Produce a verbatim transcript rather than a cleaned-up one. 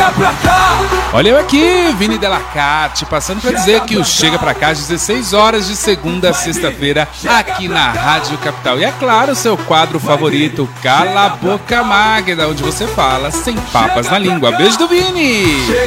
chega pra cá. Olha eu aqui, Vini Delacate, passando pra dizer que o Chega Pra Cá às dezesseis horas de segunda a sexta-feira aqui na Rádio Capital. E é claro, seu quadro favorito, Cala a Boca Magda, onde você fala sem papas na língua. Beijo do Vini!